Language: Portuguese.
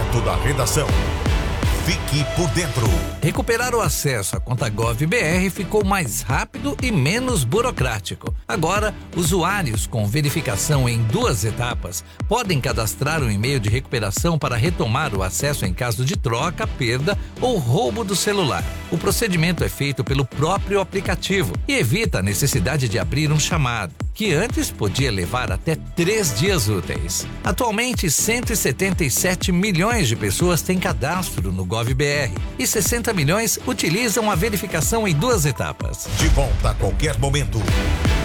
direto da redação. Fique por dentro. Recuperar o acesso à conta Gov.br ficou mais rápido e menos burocrático. Agora, usuários com verificação em 2 etapas podem cadastrar um e-mail de recuperação para retomar o acesso em caso de troca, perda ou roubo do celular. O procedimento é feito pelo próprio aplicativo e evita a necessidade de abrir um chamado, que antes podia levar até 3 dias úteis. Atualmente, 177 milhões de pessoas têm cadastro no Gov.br e 60 milhões utilizam a verificação em 2 etapas. De volta a qualquer momento.